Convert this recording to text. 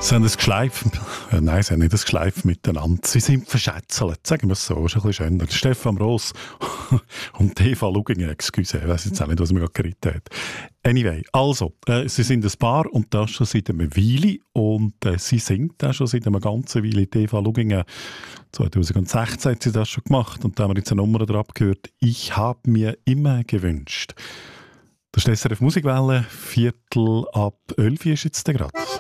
Sie haben ein Geschleif, nein, sie haben nicht ein Geschleif miteinander. Sie sind verschätzelt, sagen wir es so, ist ein bisschen schöner. Stefan Roos und Eva Luginger, excuse, ich weiss jetzt auch nicht, was mir gerade geritten hat. Anyway, also, sie sind ein Paar und das schon seit einer Weile und sie singt auch schon seit einer ganzen Weile. Die Eva Luginger, 2016 hat sie das schon gemacht und da haben wir jetzt eine Nummer drauf gehört. Ich habe mir immer gewünscht. Das ist die SRF Musikwelle, 11:15 ist jetzt gerade.